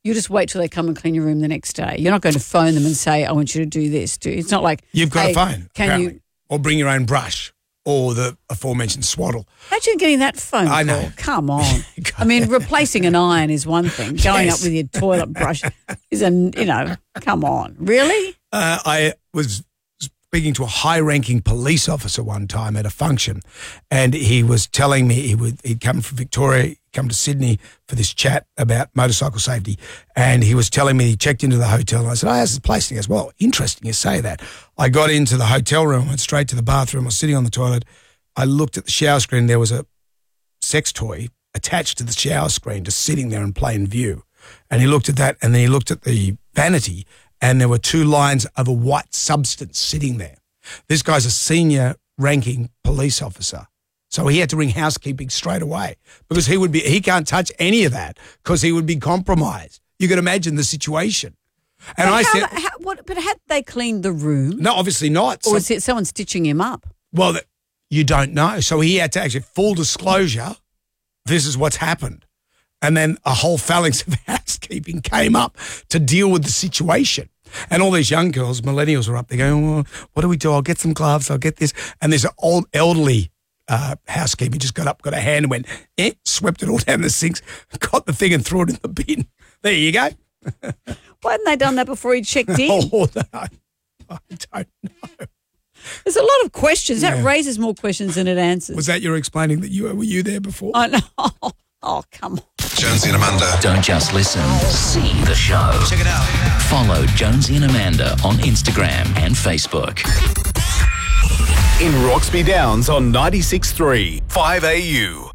You just wait till they come and clean your room the next day. You're not going to phone them and say, I want you to do this. It's not like... You've got hey, a phone, apparently. Or bring your own brush or the aforementioned swaddle. Imagine getting that phone call. I know. Come on. I mean, replacing an iron is one thing. Going up with your toilet brush is come on. Really? I was speaking to a high-ranking police officer one time at a function, and he was telling me he'd come from Victoria, come to Sydney for this chat about motorcycle safety, and he was telling me he checked into the hotel, and I said, how's the place? And he goes, well, interesting you say that. I got into the hotel room, went straight to the bathroom, I was sitting on the toilet, I looked at the shower screen, there was a sex toy attached to the shower screen, just sitting there in plain view. And he looked at that, and then he looked at the vanity, and there were 2 lines of a white substance sitting there. This guy's a senior ranking police officer. So he had to ring housekeeping straight away because he can't touch any of that because he would be compromised. You can imagine the situation. And but had they cleaned the room? No, obviously not. Or was it someone stitching him up? Well, you don't know. So he had to actually, full disclosure, this is what's happened. And then a whole phalanx of housekeeping came up to deal with the situation. And all these young girls, millennials, were up there going, well, what do we do? I'll get some gloves, I'll get this. And there's an old elderly housekeeper just got up, got a hand and went, swept it all down the sinks, got the thing and threw it in the bin. There you go. Why hadn't they done that before he checked in? Oh, no, I don't know. There's a lot of questions. That raises more questions than it answers. Was that your explaining that were you there before? I know. Oh, come on. Jonesy and Amanda. Don't just listen, see the show. Check it out. Follow Jonesy and Amanda on Instagram and Facebook. In Roxby Downs on 96.3 5AU.